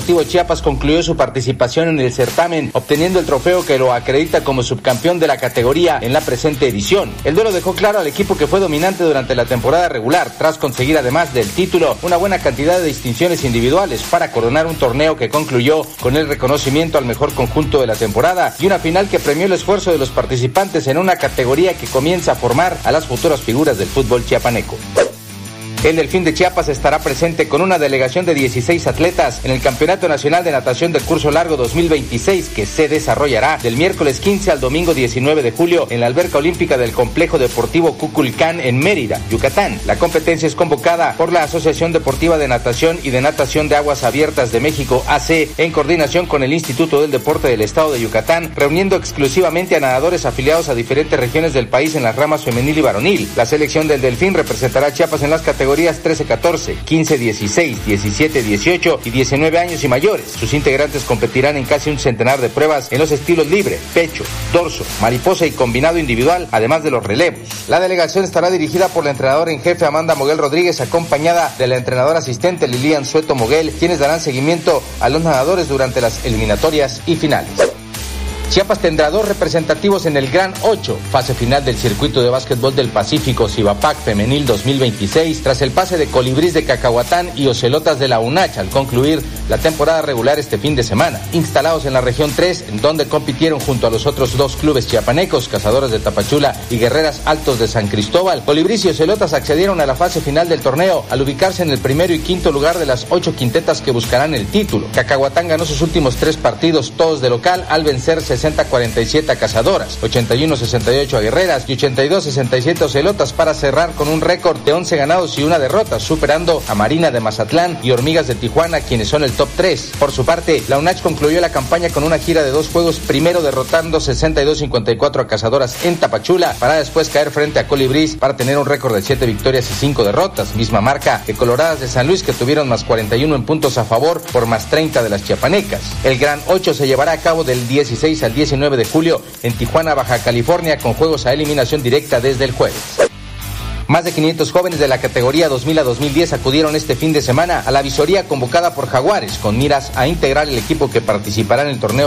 Deportivo Chiapas concluyó su participación en el certamen, obteniendo el trofeo que lo acredita como subcampeón de la categoría en la presente edición. El duelo dejó claro al equipo que fue dominante durante la temporada regular, tras conseguir además del título una buena cantidad de distinciones individuales para coronar un torneo que concluyó con el reconocimiento al mejor conjunto de la temporada y una final que premió el esfuerzo de los participantes en una categoría que comienza a formar a las futuras figuras del fútbol chiapaneco. El Delfín de Chiapas estará presente con una delegación de 16 atletas en el Campeonato Nacional de Natación de Curso Largo 2026 que se desarrollará del miércoles 15 al domingo 19 de julio en la alberca olímpica del Complejo Deportivo Cuculcán en Mérida, Yucatán. La competencia es convocada por la Asociación Deportiva de Natación y de Natación de Aguas Abiertas de México, AC, en coordinación con el Instituto del Deporte del Estado de Yucatán, reuniendo exclusivamente a nadadores afiliados a diferentes regiones del país en las ramas femenil y varonil. La selección del Delfín representará a Chiapas en las categorías 13-14, 15-16, 17-18 y 19 años y mayores. Sus integrantes competirán en casi un centenar de pruebas en los estilos libre, pecho, dorso, mariposa y combinado individual, además de los relevos. La delegación estará dirigida por la entrenadora en jefe Amanda Moguel Rodríguez, acompañada de la entrenadora asistente Lilian Sueto Moguel, quienes darán seguimiento a los nadadores durante las eliminatorias y finales. Chiapas tendrá 2 representativos en el Gran 8, fase final del Circuito de Básquetbol del Pacífico Cibapac Femenil 2026, tras el pase de Colibrís de Cacahuatán y Ocelotas de la UNACH al concluir la temporada regular este fin de semana. Instalados en la región 3, en donde compitieron junto a los otros 2 clubes chiapanecos, Cazadores de Tapachula y Guerreras Altos de San Cristóbal, Colibrís y Ocelotas accedieron a la fase final del torneo al ubicarse en el primero y quinto lugar de las 8 quintetas que buscarán el título. Cacahuatán ganó sus últimos 3 partidos, todos de local, al vencer 60-47 a Cazadoras, 81-68 a Guerreras y 82-67 a Ocelotas para cerrar con un récord de 11 ganados y 1 derrota, superando a Marina de Mazatlán y Hormigas de Tijuana, quienes son el top 3. Por su parte, la UNACH concluyó la campaña con una gira de 2 juegos, primero derrotando 62-54 a Cazadoras en Tapachula, para después caer frente a Colibrís para tener un récord de 7 victorias y 5 derrotas, misma marca que Coloradas de San Luis, que tuvieron más 41 en puntos a favor por más 30 de las chiapanecas. El Gran 8 se llevará a cabo del 16 al 19 de julio en Tijuana, Baja California, con juegos a eliminación directa desde el jueves. Más de 500 jóvenes de la categoría 2000 a 2010 acudieron este fin de semana a la visoría convocada por Jaguares, con miras a integrar el equipo que participará en el torneo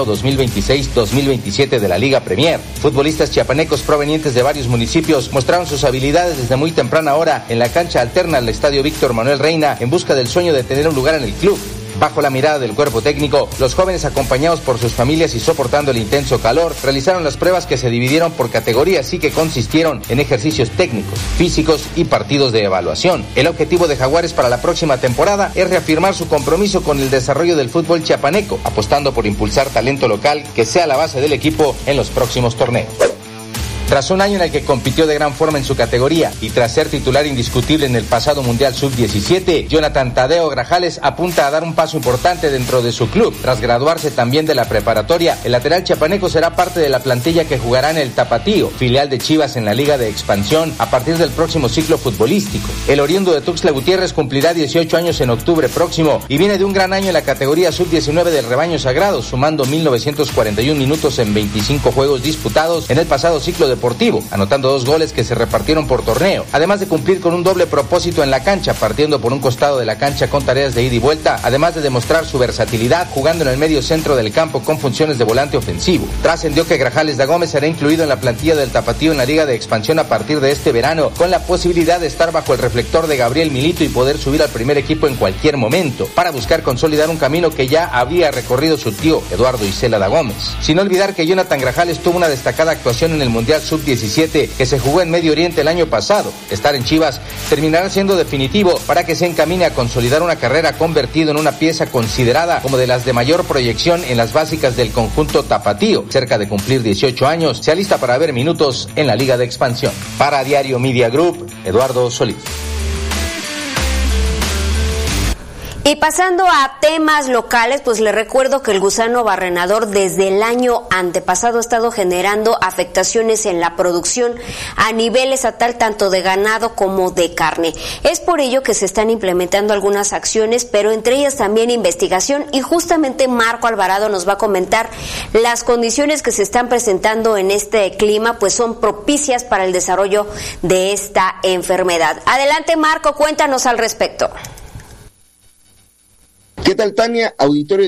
2026-2027 de la Liga Premier. Futbolistas chiapanecos provenientes de varios municipios mostraron sus habilidades desde muy temprana hora en la cancha alterna al Estadio Víctor Manuel Reina, en busca del sueño de tener un lugar en el club. Bajo la mirada del cuerpo técnico, los jóvenes, acompañados por sus familias y soportando el intenso calor, realizaron las pruebas que se dividieron por categorías y que consistieron en ejercicios técnicos, físicos y partidos de evaluación. El objetivo de Jaguares para la próxima temporada es reafirmar su compromiso con el desarrollo del fútbol chiapaneco, apostando por impulsar talento local que sea la base del equipo en los próximos torneos. Tras un año en el que compitió de gran forma en su categoría y tras ser titular indiscutible en el pasado Mundial Sub-17, Jonathan Tadeo Grajales apunta a dar un paso importante dentro de su club. Tras graduarse también de la preparatoria, el lateral chiapaneco será parte de la plantilla que jugará en el Tapatío, filial de Chivas en la Liga de Expansión, a partir del próximo ciclo futbolístico. El oriundo de Tuxtla Gutiérrez cumplirá 18 años en octubre próximo y viene de un gran año en la categoría Sub-19 del Rebaño Sagrado, sumando 1,941 minutos en 25 juegos disputados en el pasado ciclo deportivo, anotando 2 goles que se repartieron por torneo, además de cumplir con un doble propósito en la cancha, partiendo por un costado de la cancha con tareas de ida y vuelta, además de demostrar su versatilidad jugando en el medio centro del campo con funciones de volante ofensivo. Trascendió que Grajales da Gómez será incluido en la plantilla del Tapatío en la Liga de Expansión a partir de este verano, con la posibilidad de estar bajo el reflector de Gabriel Milito y poder subir al primer equipo en cualquier momento, para buscar consolidar un camino que ya había recorrido su tío Eduardo Isela da Gómez. Sin olvidar que Jonathan Grajales tuvo una destacada actuación en el Mundial Sub-17 que se jugó en Medio Oriente el año pasado. Estar en Chivas terminará siendo definitivo para que se encamine a consolidar una carrera convertido en una pieza considerada como de las de mayor proyección en las básicas del conjunto tapatío. Cerca de cumplir 18 años, se alista para ver minutos en la Liga de Expansión. Para Diario Media Group, Eduardo Solís. Y pasando a temas locales, pues le recuerdo que el gusano barrenador desde el año antepasado ha estado generando afectaciones en la producción a nivel estatal, tanto de ganado como de carne. Es por ello que se están implementando algunas acciones, pero entre ellas también investigación, y justamente Marco Alvarado nos va a comentar las condiciones que se están presentando en este clima, pues son propicias para el desarrollo de esta enfermedad. Adelante, Marco, cuéntanos al respecto. ¿Qué tal, Tania? Auditorio